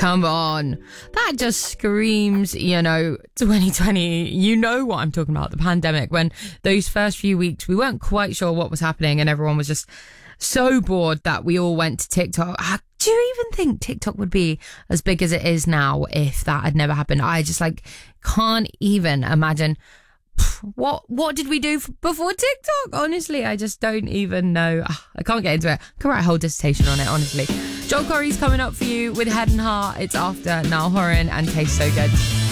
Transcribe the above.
Come on. That just screams, 2020. You know what I'm talking about, the pandemic, when those first few weeks we weren't quite sure what was happening and everyone was just so bored that we all went to TikTok. Do you even think TikTok would be as big as it is now if that had never happened? I just can't even imagine. What did we do before TikTok? Honestly, I just don't even know. I can't get into it. I could write a whole dissertation on it, honestly. Joel Corry's coming up for you with Head and Heart. It's after Niall Horan and Taste So Good.